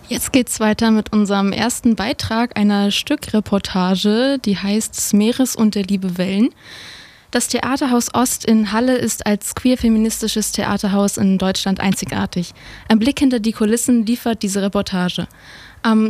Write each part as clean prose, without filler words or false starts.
Jetzt geht's weiter mit unserem ersten Beitrag einer Stückreportage, die heißt »Des Meeres und der Liebe Wellen«. Das Theaterhaus Ost in Halle ist als queer-feministisches Theaterhaus in Deutschland einzigartig. Ein Blick hinter die Kulissen liefert diese Reportage. Am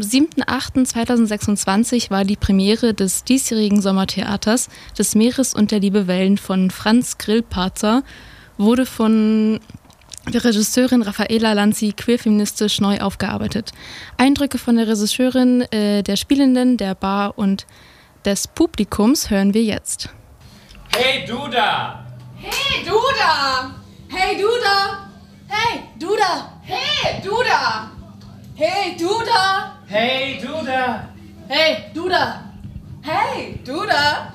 7.8.2026 war die Premiere des diesjährigen Sommertheaters »Des Meeres und der Liebe Wellen« von Franz Grillparzer, wurde von der Regisseurin Raffaela Lanzi queerfeministisch neu aufgearbeitet. Eindrücke von der Regisseurin, der Spielenden, der Bar und des Publikums hören wir jetzt. Hey du da! Hey du da! Hey du da! Hey du da! Hey du da! Hey du da! Hey du da! Hey du da! Hey du da!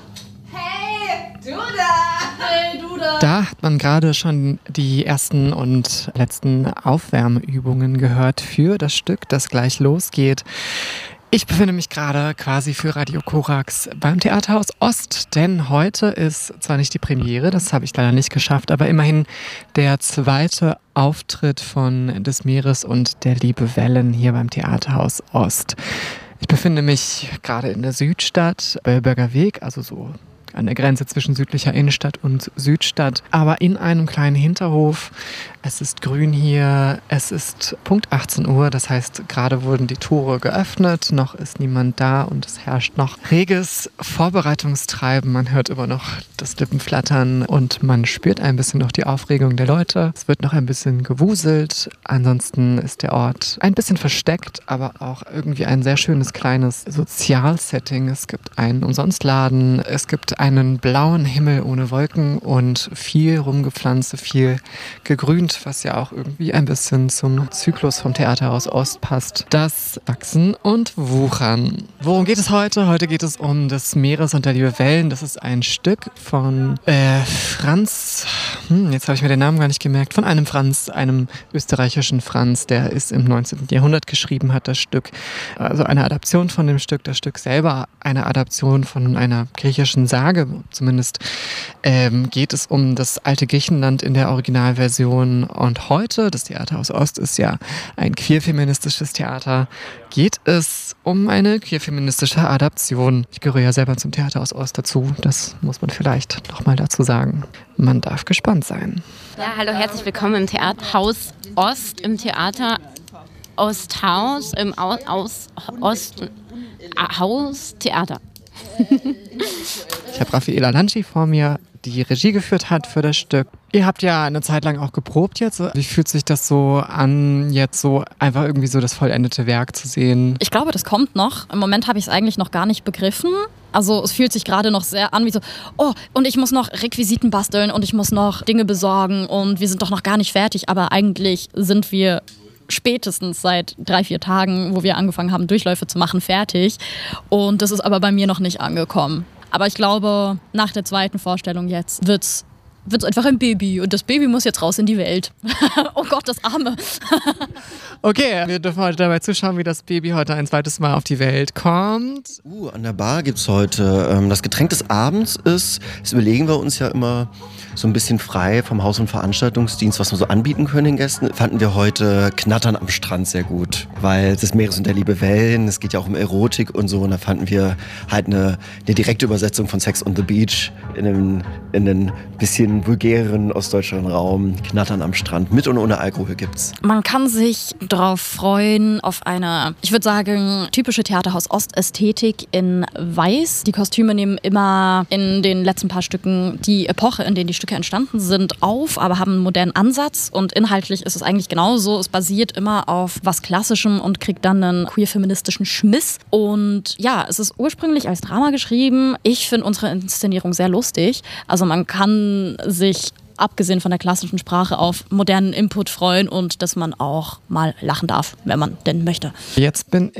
Hey du da! Hey du da! Da hat man gerade schon die ersten und letzten Aufwärmübungen gehört für das Stück, das gleich losgeht. Ich befinde mich gerade quasi für Radio Korax beim Theaterhaus Ost, denn heute ist zwar nicht die Premiere, das habe ich leider nicht geschafft, aber immerhin der zweite Auftritt von Des Meeres und der Liebe Wellen hier beim Theaterhaus Ost. Ich befinde mich gerade in der Südstadt, Bellberger Weg, also so an der Grenze zwischen südlicher Innenstadt und Südstadt, aber in einem kleinen Hinterhof. Es ist grün hier, es ist Punkt 18 Uhr, das heißt, gerade wurden die Tore geöffnet, noch ist niemand da und es herrscht noch reges Vorbereitungstreiben. Man hört immer noch das Lippenflattern und man spürt ein bisschen noch die Aufregung der Leute. Es wird noch ein bisschen gewuselt, ansonsten ist der Ort ein bisschen versteckt, aber auch irgendwie ein sehr schönes kleines Sozialsetting. Es gibt einen Umsonstladen, es gibt einen blauen Himmel ohne Wolken und viel Rumgepflanze, viel gegrünt, was ja auch irgendwie ein bisschen zum Zyklus vom Theaterhaus Ost passt. Das Wachsen und Wuchern. Worum geht es heute? Heute geht es um Des Meeres und der Liebe Wellen. Das ist ein Stück von Franz, jetzt habe ich mir den Namen gar nicht gemerkt, von einem Franz, einem österreichischen Franz, der ist im 19. Jahrhundert geschrieben hat, das Stück. Also eine Adaption von dem Stück, das Stück selber eine Adaption von einer griechischen Sage. Zumindest geht es um das alte Griechenland in der Originalversion. Und heute, das Theaterhaus Ost ist ja ein queerfeministisches Theater, geht es um eine queerfeministische Adaption. Ich gehöre ja selber zum Theaterhaus Ost dazu, das muss man vielleicht nochmal dazu sagen. Man darf gespannt sein. Ja, hallo, herzlich willkommen im Theaterhaus Ost, im Theater Osthaus, im Haustheater. Ich habe Raffaela Lanzi vor mir, die Regie geführt hat für das Stück. Ihr habt ja eine Zeit lang auch geprobt jetzt. Wie fühlt sich das so an, jetzt so einfach irgendwie so das vollendete Werk zu sehen? Ich glaube, das kommt noch. Im Moment habe ich es eigentlich noch gar nicht begriffen. Also es fühlt sich gerade noch sehr an wie so, oh, und ich muss noch Requisiten basteln und ich muss noch Dinge besorgen und wir sind doch noch gar nicht fertig. Aber eigentlich sind wir spätestens seit 3-4 Tagen, wo wir angefangen haben, Durchläufe zu machen, fertig. Und das ist aber bei mir noch nicht angekommen. Aber ich glaube, nach der zweiten Vorstellung jetzt wird's einfach ein Baby. Und das Baby muss jetzt raus in die Welt. Oh Gott, das Arme. Okay, wir dürfen heute dabei zuschauen, wie das Baby heute ein zweites Mal auf die Welt kommt. An der Bar gibt's heute das Getränk des Abends ist, das überlegen wir uns ja immer so ein bisschen frei vom Haus- und Veranstaltungsdienst, was wir so anbieten können den Gästen, fanden wir heute Knattern am Strand sehr gut, weil Des Meeres und der Liebe Wellen, es geht ja auch um Erotik und so, und da fanden wir halt eine direkte Übersetzung von Sex on the Beach in einen bisschen vulgäreren ostdeutschen Raum. Knattern am Strand, mit und ohne Alkohol gibt's. Man kann sich drauf freuen, auf eine, ich würde sagen, typische Theaterhaus-Ost-Ästhetik in Weiß. Die Kostüme nehmen immer in den letzten paar Stücken die Epoche, in denen die Stücke entstanden sind, auf, aber haben einen modernen Ansatz, und inhaltlich ist es eigentlich genauso. Es basiert immer auf was Klassischem und kriegt dann einen queer-feministischen Schmiss. Und ja, es ist ursprünglich als Drama geschrieben. Ich finde unsere Inszenierung sehr lustig. Also man kann sich abgesehen von der klassischen Sprache auf modernen Input freuen und dass man auch mal lachen darf, wenn man denn möchte. Jetzt bin ich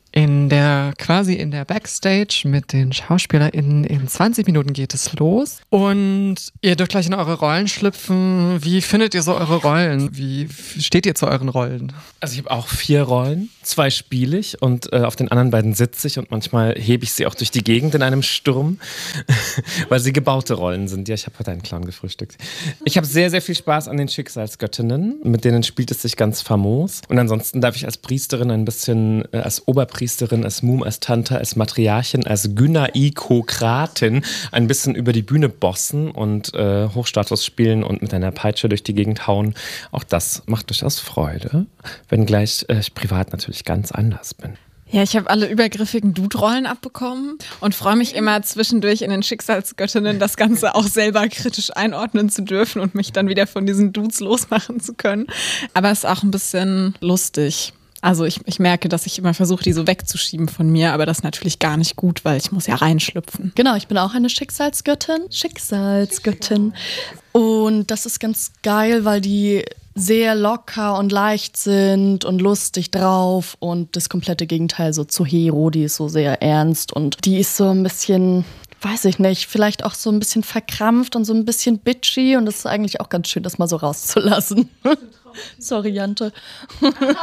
Quasi in der Backstage mit den SchauspielerInnen. In 20 Minuten geht es los. Und ihr dürft gleich in eure Rollen schlüpfen. Wie findet ihr so eure Rollen? Wie steht ihr zu euren Rollen? Also ich habe auch 4 Rollen. 2 spiele ich und auf den anderen beiden sitze ich und manchmal hebe ich sie auch durch die Gegend in einem Sturm, weil sie gebaute Rollen sind. Ja, ich habe heute einen Clown gefrühstückt. Ich habe sehr, sehr viel Spaß an den Schicksalsgöttinnen. Mit denen spielt es sich ganz famos. Und ansonsten darf ich als Priesterin ein bisschen, als Oberpriesterin, als Mum, als Tante, als Matriarchin, als Gynaikokratin ein bisschen über die Bühne bossen und Hochstatus spielen und mit einer Peitsche durch die Gegend hauen. Auch das macht durchaus Freude, wenngleich ich privat natürlich ganz anders bin. Ja, ich habe alle übergriffigen Dude-Rollen abbekommen und freue mich immer zwischendurch in den Schicksalsgöttinnen das Ganze auch selber kritisch einordnen zu dürfen und mich dann wieder von diesen Dudes losmachen zu können. Aber es ist auch ein bisschen lustig. Also ich merke, dass ich immer versuche, die so wegzuschieben von mir, aber das ist natürlich gar nicht gut, weil ich muss ja reinschlüpfen. Genau, ich bin auch eine Schicksalsgöttin. Und das ist ganz geil, weil die sehr locker und leicht sind und lustig drauf und das komplette Gegenteil so zu Hero, die ist so sehr ernst und die ist so ein bisschen, weiß ich nicht, vielleicht auch so ein bisschen verkrampft und so ein bisschen bitchy und das ist eigentlich auch ganz schön, das mal so rauszulassen. Sorry, Jante.